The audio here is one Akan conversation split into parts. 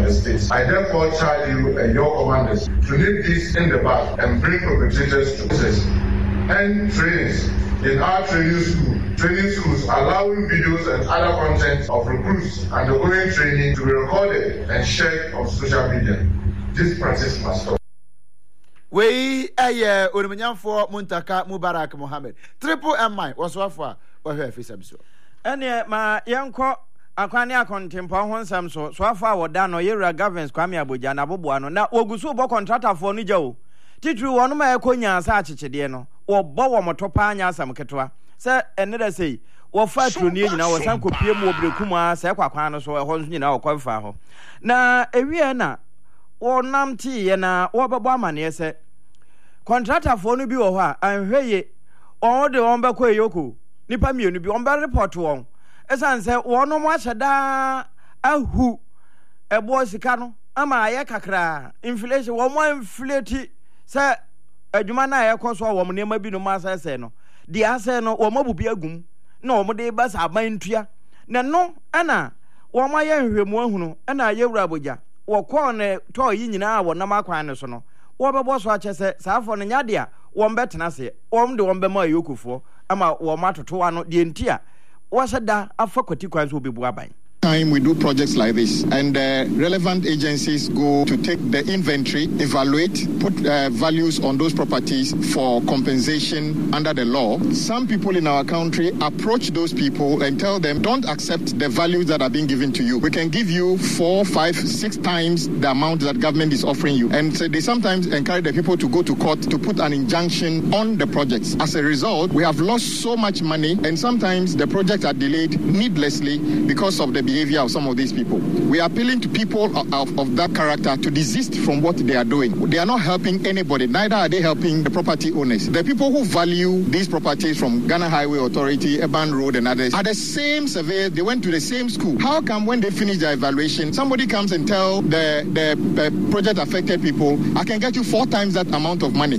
the states. I therefore charge you and your commanders to nip this in the bud and bring perpetrators to justice. And trainings in our training schools allowing videos and other content of recruits undergoing training to be recorded and shared on social media. This practice must stop. We Urumanyamfo Muntaka Mubarak Mohammed. Triple MI was wafa or her face so. And ma yanko akwani akontempo ho nsam so afa wodano yera governance Kwame Abuja na boboano na ogusu bo contractor for ni jawo titru wono ma ekonya asa achechede no wo bo wo motopa anya asam ketwa se eneda sei wo fa troni nyina wo san kopie mu obrekum a se kwakwan no so ho nyina wo kwafa ho na ewie na wo namti ye na wo bebo amane se contractor for no bi wo ho a anhweye on de on be ko eyoko nipa mienu bi on be report won esanse wono mo ahyeda ahu ebo sika no ama aye kakra inflation wo mo inflate se adwuma na aye koso wo mo nema bi no ma asese no di ase no wo mo bubi agum na wo mo de ba sa bantua na no ana wo mo aye nhwemu ahunu ana aye wura boja wo ko ne to yi nyina wo na makwan ne so no wo bebo so achese saafo no nyade a wo mbetena se wo mde wo mbema ayokufo ama wo matoto ano de ntia wo sada afakoti kwan so bebu aban. Time we do projects like this and relevant agencies go to take the inventory, evaluate, put values on those properties for compensation under the law. Some people in our country approach those people and tell them, don't accept the values that are being given to you. We can give you 4, 5, 6 times the amount that government is offering you. And so they sometimes encourage the people to go to court to put an injunction on the projects. As a result, we have lost so much money and sometimes the projects are delayed needlessly because of the behavior of some of these people. We are appealing to people of that character to desist from what they are doing. They are not helping anybody, neither are they helping the property owners. The people who value these properties from Ghana Highway Authority, Urban Road and others are the same surveyors, they went to the same school. How come when they finish their evaluation, somebody comes and tell the project affected people, I can get you 4 times that amount of money?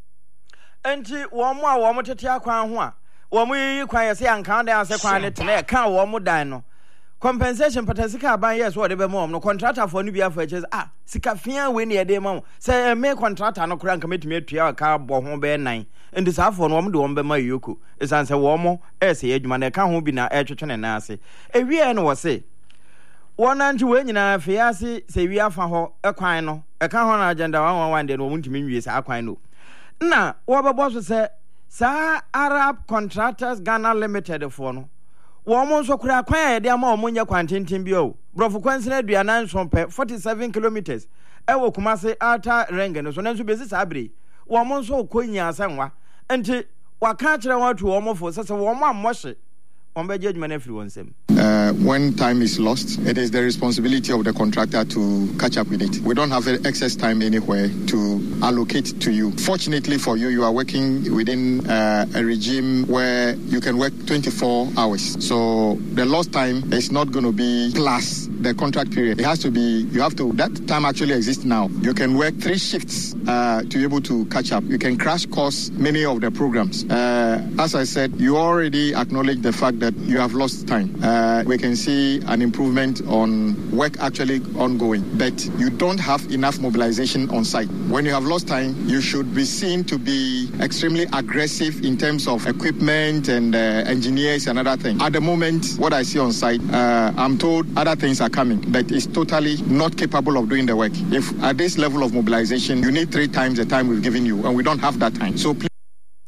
Enti womo tete akwan ho a womo yi kwan yese ankan dan ase kwan ne tene kan womo dan no compensation patasika ban yes what be mom no contractor for no bi afa sika fia we ne de mom say me contractor no kura nka metumi atua ka bo ho be 9 ndi safo no wom de wom be ma yoko esan say womo ese adwuma na ka ho bi na etwetwe ne na ase ewie no wo se wonanti we nyina fiase se wi afa ho ekwan no eka ho na agenda 111 de no muntumi nwie sa akwan no na wo bebo so se sa Arab Contractors Ghana Limited for no womo so kura kwan ya de ama omunya kwantintin bi o brofo kwansina aduana nson pe 47 kilometers ewo Kumase Outer Ring no so nanso besi sabre womo so konya asanwa enti waka kire watu womo fo sese womo ammohye ombeje adwuma na firi wonsem. When time is lost, it is the responsibility of the contractor to catch up with it. We don't have excess time anywhere to allocate to you. Fortunately for you, you are working within a regime where you can work 24 hours. So the lost time is not going to be plus the contract period. It has to be, that time actually exists now. You can work 3 shifts to be able to catch up. You can crash course many of the programs. As I said, you already acknowledge the fact that you have lost time. We can see an improvement on work actually ongoing, but you don't have enough mobilization on site. When you have lost time, you should be seen to be extremely aggressive in terms of equipment and engineers and other things. At the moment, what I see on site, I'm told other things are coming, but it's totally not capable of doing the work. If at this level of mobilization, you need 3 times the time we've given you, and we don't have that time. So please.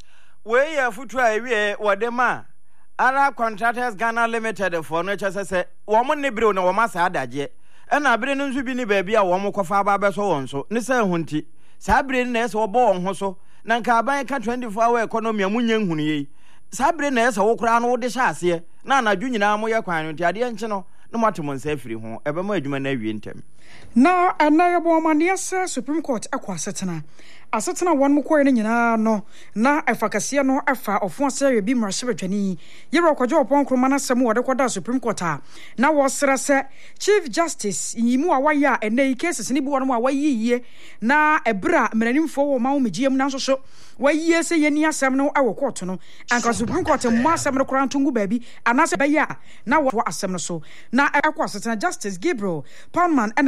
Where future we wadema Arab Contractors Ghana Limited for no chase say woman ne biro na wo masa adaje e na bire no nso bi ni ba bia wo mo kofa ba be so won so ne say hunti sa bire na ese wo bo won ho so na nka aban ka 24 hour economy amunya nhunu yi sa bire na ese wo kura no wo de sha ase na anadwu nyina mo ye kwan no ti ade nche no no matom nsa afiri ho ebe ma adwuma na awie ntem na anayebo maniasa Supreme Court akwasetena asetena won mukwo ne nyina no na afakase no afa ofuase ye bi mrashebetwani yero kwajo opon na semu wode kwada Supreme Court na wo serase Chief Justice yimu awaya enei cases ni bi won mu awayiye na ebra mranimfo wo ma wo megiem na so wayiye se yeni asem no awo court no anka Supreme Court mu asem no krantungu baabi anase baya na wo asem no so na akwasetena Justice Gabriel Palman